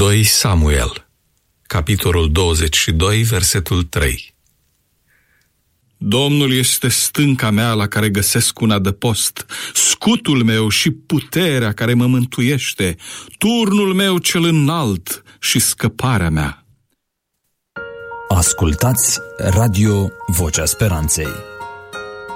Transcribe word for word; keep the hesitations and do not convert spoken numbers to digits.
doi Samuel, capitolul douăzeci și doi, versetul trei. Domnul este stânca mea la care găsesc un adăpost, scutul meu și puterea care mă mântuiește, turnul meu cel înalt și scăparea mea. Ascultați Radio Vocea Speranței.